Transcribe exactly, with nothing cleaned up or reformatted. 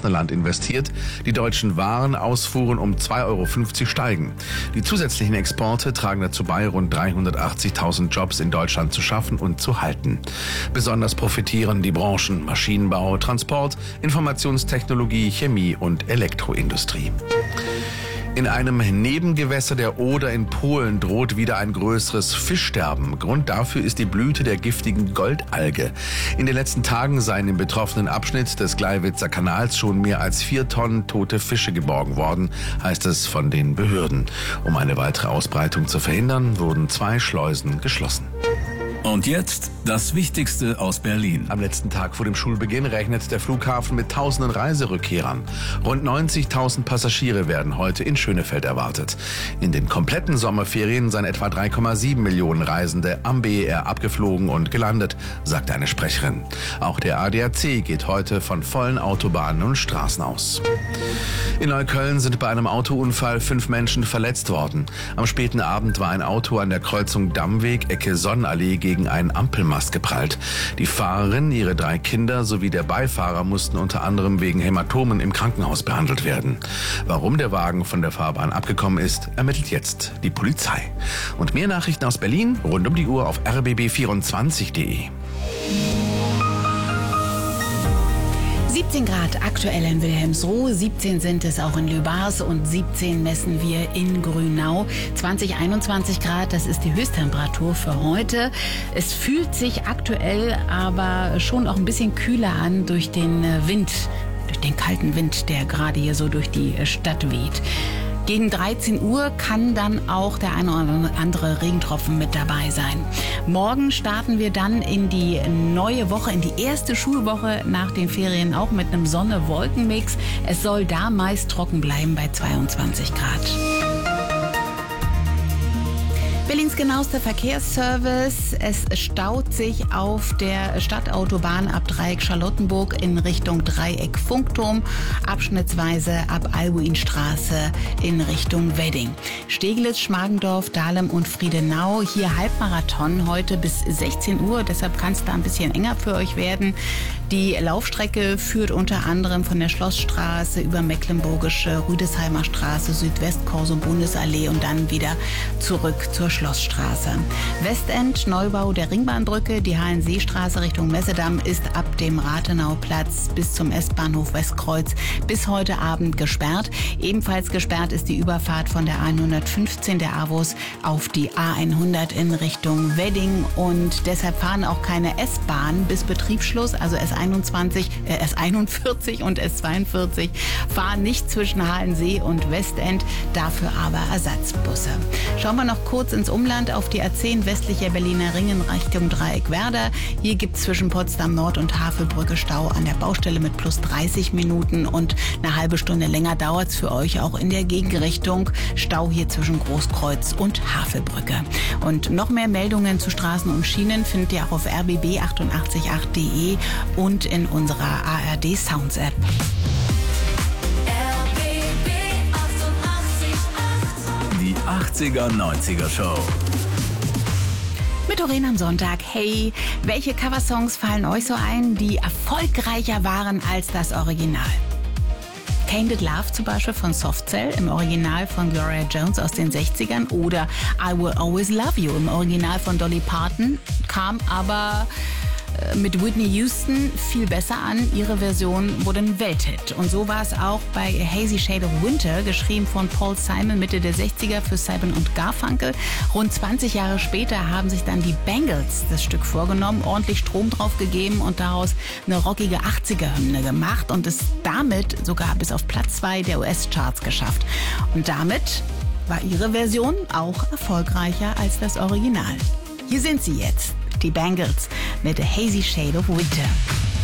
Partnerland investiert. Die deutschen Warenausfuhren um zwei Euro fünfzig steigen. Die zusätzlichen Exporte tragen dazu bei, rund dreihundertachtzigtausend Jobs in Deutschland zu schaffen und zu halten. Besonders profitieren die Branchen Maschinenbau, Transport, Informationstechnologie, Chemie und Elektroindustrie. In einem Nebengewässer der Oder in Polen droht wieder ein größeres Fischsterben. Grund dafür ist die Blüte der giftigen Goldalge. In den letzten Tagen seien im betroffenen Abschnitt des Gleiwitzer Kanals schon mehr als vier Tonnen tote Fische geborgen worden, heißt es von den Behörden. Um eine weitere Ausbreitung zu verhindern, wurden zwei Schleusen geschlossen. Und jetzt das Wichtigste aus Berlin. Am letzten Tag vor dem Schulbeginn rechnet der Flughafen mit tausenden Reiserückkehrern. Rund neunzigtausend Passagiere werden heute in Schönefeld erwartet. In den kompletten Sommerferien seien etwa drei Komma sieben Millionen Reisende am B E R abgeflogen und gelandet, sagte eine Sprecherin. Auch der A D A C geht heute von vollen Autobahnen und Straßen aus. In Neukölln sind bei einem Autounfall fünf Menschen verletzt worden. Am späten Abend war ein Auto an der Kreuzung Dammweg, Ecke Sonnenallee gegen einen Ampelmast geprallt. Die Fahrerin, ihre drei Kinder sowie der Beifahrer mussten unter anderem wegen Hämatomen im Krankenhaus behandelt werden. Warum der Wagen von der Fahrbahn abgekommen ist, ermittelt jetzt die Polizei. Und mehr Nachrichten aus Berlin rund um die Uhr auf r b b vierundzwanzig punkt de. siebzehn Grad aktuell in Wilhelmsruh, siebzehn sind es auch in Lübars und siebzehn messen wir in Grünau. zwanzig, einundzwanzig Grad, das ist die Höchsttemperatur für heute. Es fühlt sich aktuell aber schon auch ein bisschen kühler an durch den Wind, durch den kalten Wind, der gerade hier so durch die Stadt weht. Gegen dreizehn Uhr kann dann auch der eine oder andere Regentropfen mit dabei sein. Morgen starten wir dann in die neue Woche, in die erste Schulwoche nach den Ferien, auch mit einem Sonne-Wolken-Mix. Es soll da meist trocken bleiben bei zweiundzwanzig Grad. Berlins genauester Verkehrsservice. Es staut sich auf der Stadtautobahn ab Dreieck Charlottenburg in Richtung Dreieck Funkturm, abschnittsweise ab Albuinstraße in Richtung Wedding. Steglitz, Schmargendorf, Dahlem und Friedenau. Hier Halbmarathon heute bis sechzehn Uhr, deshalb kann es da ein bisschen enger für euch werden. Die Laufstrecke führt unter anderem von der Schlossstraße über Mecklenburgische, Rüdesheimer Straße, Südwestkorso, Bundesallee und dann wieder zurück zur Schlossstraße. Westend, Neubau der Ringbahnbrücke, die Hallenseestraße Richtung Messedamm ist ab dem Rathenauplatz bis zum S-Bahnhof Westkreuz bis heute Abend gesperrt. Ebenfalls gesperrt ist die Überfahrt von der A hundertfünfzehn der A W O S auf die A hundert in Richtung Wedding und deshalb fahren auch keine S-Bahnen bis Betriebsschluss, also S einundzwanzig, äh, S einundvierzig und S zweiundvierzig fahren nicht zwischen Halensee und Westend, dafür aber Ersatzbusse. Schauen wir noch kurz ins Umland auf die A zehn westlicher Berliner Ring in Richtung Dreieck-Werder. Hier gibt es zwischen Potsdam Nord und Havelbrücke Stau an der Baustelle mit plus dreißig Minuten und eine halbe Stunde länger dauert es für euch auch in der Gegenrichtung. Stau hier zwischen Großkreuz und Havelbrücke. Und noch mehr Meldungen zu Straßen und Schienen findet ihr auch auf r b b achtundachtzig punkt acht punkt de und in unserer A R D Sounds App. Die achtziger neunziger Show. Mit Doreen am Sonntag. Hey, welche Coversongs fallen euch so ein, die erfolgreicher waren als das Original? Tainted Love zum Beispiel von Soft Cell im Original von Gloria Jones aus den sechzigern oder I Will Always Love You im Original von Dolly Parton, kam aber mit Whitney Houston viel besser an. Ihre Version wurde ein Welthit. Und so war es auch bei A Hazy Shade of Winter, geschrieben von Paul Simon Mitte der sechziger für Simon und Garfunkel. Rund zwanzig Jahre später haben sich dann die Bangles das Stück vorgenommen, ordentlich Strom drauf gegeben und daraus eine rockige achtziger-Hymne gemacht und es damit sogar bis auf Platz zwei der U S-Charts geschafft. Und damit war ihre Version auch erfolgreicher als das Original. Hier sind sie jetzt. Die Bangles mit A Hazy Shade of Winter.